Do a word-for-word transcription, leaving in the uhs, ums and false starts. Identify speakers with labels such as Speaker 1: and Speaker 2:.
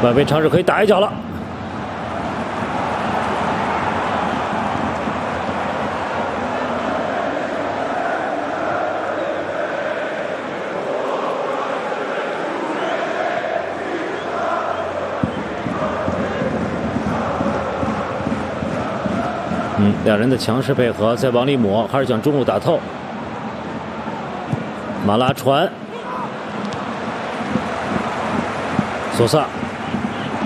Speaker 1: 外围尝试可以打一脚了。 嗯，两人的强势配合，再往里抹，还是将中路打透。马拉传，索萨。